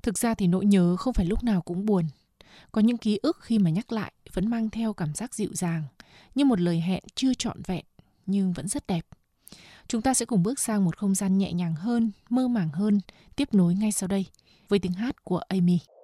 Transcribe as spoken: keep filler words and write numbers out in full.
Thực ra thì nỗi nhớ không phải lúc nào cũng buồn. Có những ký ức khi mà nhắc lại vẫn mang theo cảm giác dịu dàng, như một lời hẹn chưa trọn vẹn nhưng vẫn rất đẹp. Chúng ta sẽ cùng bước sang một không gian nhẹ nhàng hơn, mơ màng hơn, tiếp nối ngay sau đây với tiếng hát của Amy.